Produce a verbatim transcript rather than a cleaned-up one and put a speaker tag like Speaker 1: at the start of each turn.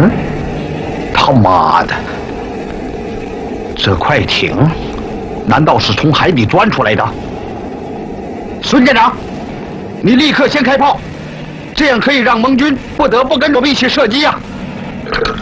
Speaker 1: 嗯，他妈的，这快艇难道是从海底钻出来的？孙舰长，你立刻先开炮，这样可以让盟军不得不跟着我们一起射击呀、啊！